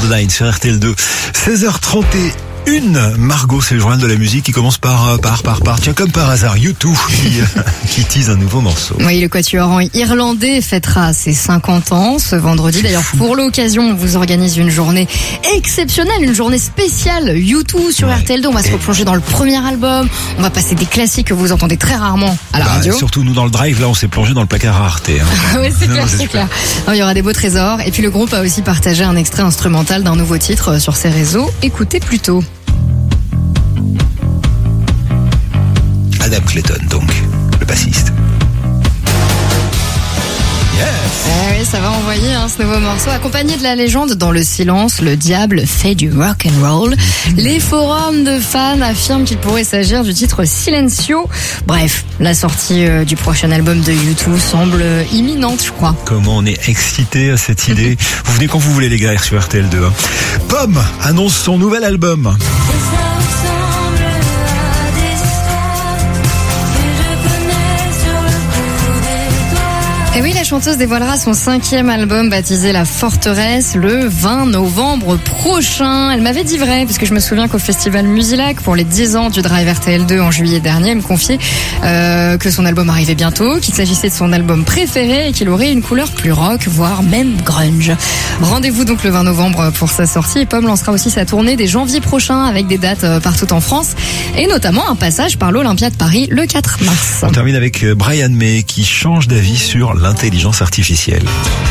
Line sur RTL2. 16h31. Margot, c'est le journal de la musique qui commence par tiens, comme par hasard, U2 qui tease un nouveau morceau. Oui, le quatuor irlandais fêtera ses 50 ans ce vendredi. D'ailleurs, pour l'occasion, on vous organise une journée exceptionnelle, une journée spéciale U2 sur RTL2. On va se replonger dans le premier album. On va passer des classiques que vous entendez très rarement à la radio. Surtout nous dans le drive, là, on s'est plongé dans le placard à Arte. Oui, c'est clair. Non, il y aura des beaux trésors. Et puis le groupe a aussi partagé un extrait instrumental d'un nouveau titre sur ses réseaux. Écoutez plutôt. Adam Clayton, donc, le bassiste. Yes. Oui, ça va envoyer ce nouveau morceau. Accompagné de la légende Dans le silence, le diable fait du rock and roll. Les forums de fans affirment qu'il pourrait s'agir du titre Silencio. Bref, la sortie du prochain album de U2 semble imminente, je crois. Comment on est excité à cette idée. Vous venez quand vous voulez, les gars, sur RTL2. Pomme annonce son nouvel album. Et oui, la chanteuse dévoilera son 5e album baptisé La Forteresse le 20 novembre prochain. Elle m'avait dit vrai, parce que je me souviens qu'au festival Musilac, pour les 10 ans du Drive RTL2 en juillet dernier, elle me confiait que son album arrivait bientôt, qu'il s'agissait de son album préféré et qu'il aurait une couleur plus rock, voire même grunge. Rendez-vous donc le 20 novembre pour sa sortie. Et Pomme lancera aussi sa tournée dès janvier prochain avec des dates partout en France et notamment un passage par l'Olympia de Paris le 4 mars. On termine avec Brian May qui change d'avis sur l'intelligence artificielle.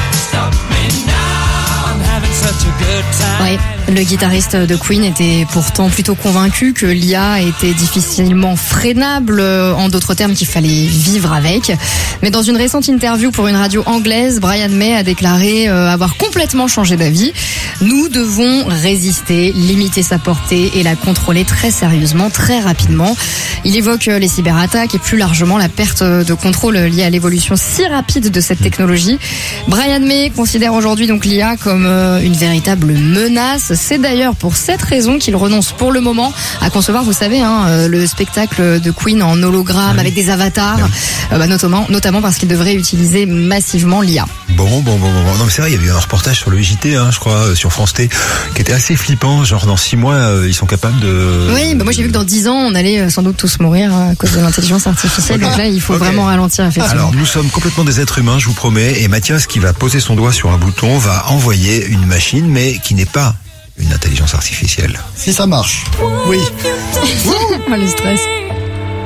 Oui, le guitariste de Queen était pourtant plutôt convaincu que l'IA était difficilement freinable, en d'autres termes qu'il fallait vivre avec. Mais dans une récente interview pour une radio anglaise, Brian May a déclaré avoir complètement changé d'avis. Nous devons résister, limiter sa portée et la contrôler très sérieusement, très rapidement. Il évoque les cyberattaques et plus largement la perte de contrôle liée à l'évolution si rapide de cette technologie. Brian May considère aujourd'hui donc l'IA comme une véritable menace. C'est d'ailleurs pour cette raison qu'il renonce pour le moment à concevoir, vous savez, le spectacle de Queen en hologramme avec des avatars, notamment parce qu'il devrait utiliser massivement l'IA. Bon. Non, mais c'est vrai, il y avait eu un reportage sur le JT, je crois, sur France T, qui était assez flippant. Genre, dans 6 mois, ils sont capables de... Oui, moi j'ai vu que dans 10 ans, on allait sans doute tous mourir à cause de l'intelligence artificielle. Donc là, il faut vraiment ralentir, effectivement. Alors, nous sommes complètement des êtres humains, je vous promets. Et Mathias, qui va poser son doigt sur un bouton, va envoyer une machine, mais qui n'est pas une intelligence artificielle. Si ça marche. Oui. Le stress.